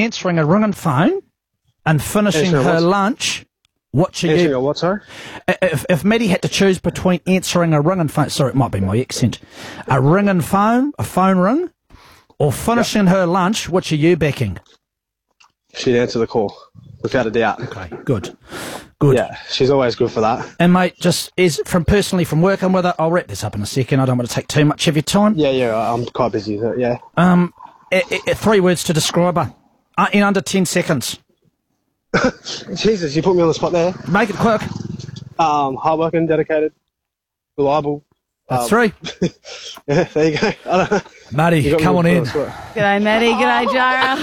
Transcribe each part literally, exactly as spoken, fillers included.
answering a ringing phone and finishing Answering her what? lunch, what should Answering you... a what, sorry? If, if Maddie had to choose between answering a ringing phone... Sorry, it might be my accent. A ringing phone, a phone ring, or finishing her lunch, which are you backing? She'd answer the call, without a doubt. Okay, good. Good. Yeah, she's always good for that. And, mate, just is from personally from working with her, I'll wrap this up in a second. I don't want to take too much of your time. Yeah, yeah, I'm quite busy, so, yeah. Um, i i three words to describe her uh, in under ten seconds. Jesus, you put me on the spot there. Make it quick. Um, hardworking, dedicated, reliable. That's um, three. Yeah, there you go. I don't know. Maddie, You got me come on on in. the spot. G'day, Maddie. G'day, Jara.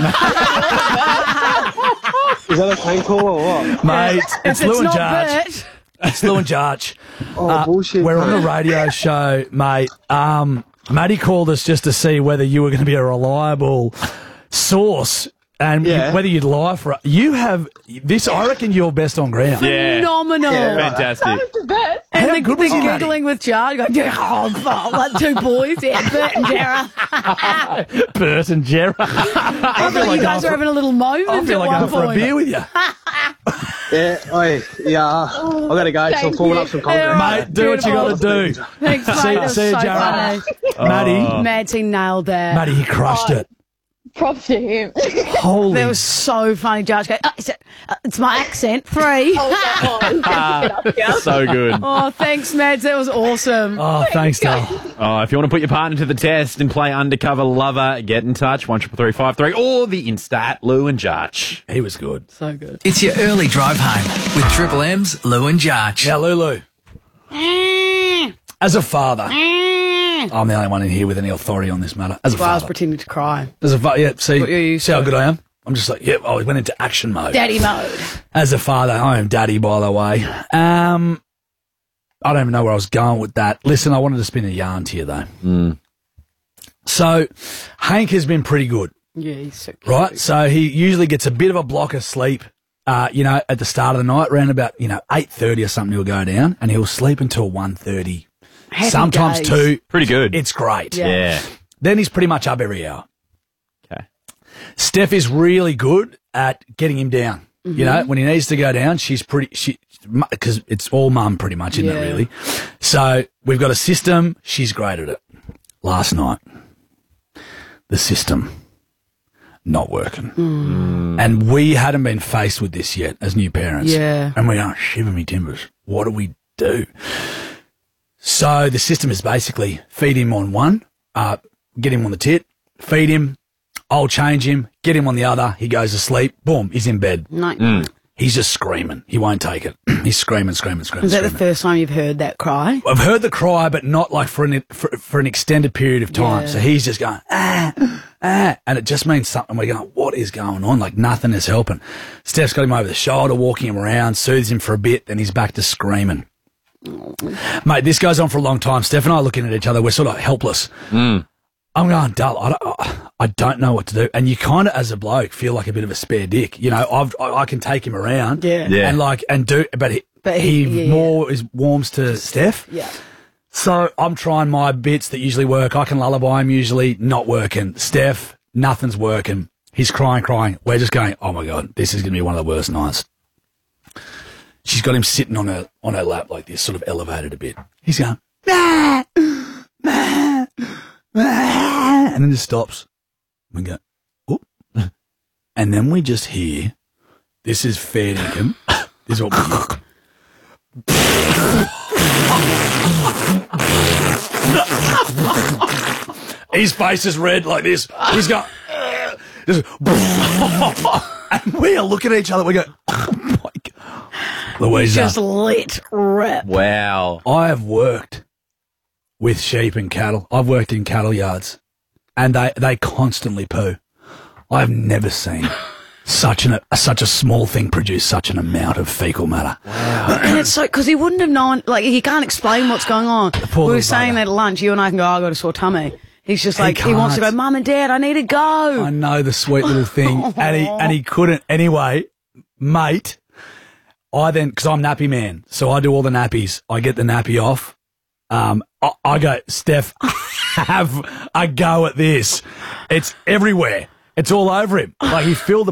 Is that a phone call or what? Mate, it's If Lou it's and not Jarge. Bert, It's Lou and Jarge. Oh, Uh, bullshit. We're on mate. a radio show, mate. Um, Maddie called us just to see whether you were going to be a reliable source and Yeah. you, whether you'd lie for it. You have this. I reckon you're best on ground. Yeah. phenomenal. Fantastic. And How the, good the was he, Maddie? giggling with Jara, going, yeah, oh, fuck, like two boys, yeah, Bert and Jara. Bert and Gerard. I thought you guys were having a little moment I feel at like one going for a point. beer with you. Yeah, oi, yeah. I gotta go. So I'm forming up some concrete. Yeah. Mate, do what you got to do. Thanks, mate. See- That was see you, so Jara. funny. Maddie, Mads, he nailed that. Maddie, he crushed it. Props to him. Holy. That was so funny. Judge go, oh, is it, uh, it's my accent. Three. So good. Oh, thanks, Mads. That was awesome. Oh, thanks, Dale. Oh, if you want to put your partner to the test and play Undercover Lover, get in touch, one triple three five three, or the Insta at Lou and Jarch. He was good. So good. It's your early drive home with Triple M's Lou and Jarch. Now, Lulu, as a father, I'm the only one in here with any authority on this matter. As a Well, I was father, pretting to cry. as a fa- yeah, see, What you're used see how to. good I am. I'm just like, yep. I went into action mode. Daddy mode. As a father, I am daddy, by the way. Um, I don't even know where I was going with that. Listen, I wanted to spin a yarn to you though. Mm. So, Hank has been pretty good, Yeah, he's so cute. right? So he usually gets a bit of a block of sleep. Uh, you know, at the start of the night, around about you know eight thirty or something, he'll go down and he'll sleep until one thirty. Happy Sometimes days. two. Pretty good. It's great. Yeah. yeah. Then he's pretty much up every hour. Okay. Steph is really good at getting him down. Mm-hmm. You know, when he needs to go down, she's pretty, she, because it's all mum pretty much, isn't Yeah. it really? So we've got a system. She's great at it. Last night, the system not working. Mm. And we hadn't been faced with this yet as new parents. Yeah. And we are shiver me timbers. What do we do? So the system is basically feed him on one, uh, get him on the tit, feed him, I'll change him, get him on the other, he goes to sleep, boom, he's in bed. No. He's just screaming. He won't take it. He's screaming, screaming, screaming, Is that the screaming. first time you've heard that cry? I've heard the cry, but not like for an for, for an extended period of time. Yeah. So he's just going, ah, ah, and it just means something. We're going, what is going on? Like nothing is helping. Steph's got him over the shoulder, walking him around, soothes him for a bit, then he's back to screaming. Mate, this goes on for a long time. Steph and I are looking at each other. We're sort of helpless. Mm. I'm going dull. I don't, I don't know what to do. And you kind of, as a bloke, feel like a bit of a spare dick. You know, I've, I I can take him around. Yeah. Yeah. And like, and do, but he, But he, he- yeah, more is warms to Steph. Yeah. So I'm trying my bits that usually work. I can lullaby him usually, not working. Steph, nothing's working. He's crying, crying. We're just going, oh my God, this is going to be one of the worst nights. She's got him sitting on her, on her lap like this, sort of elevated a bit. He's going, "Mah, mah, mah," and then just stops. We go, "Oop." And then we just hear, this is fair dinkum. This is what we hear. His face is red like this. He's got, just, and we are looking at each other. We go, oh my God. Louisa, Just lit rip. Wow. I have worked with sheep and cattle. I've worked in cattle yards, and they, they constantly poo. I've never seen such an such a small thing produce such an amount of fecal matter. And it's so, because he wouldn't have known, like, he can't explain what's going on. We poor were little saying bugger. that at lunch, you and I can go, oh, I got a sore tummy. He's just He like, he wants to go, can't. Mum and Dad, I need to go. I know, the sweet little thing, and he and he couldn't anyway, mate. I then, because I'm nappy man, so I do all the nappies. I get the nappy off. Um, I, I go, Steph, have a go at this. It's everywhere. It's all over him. Like he filled the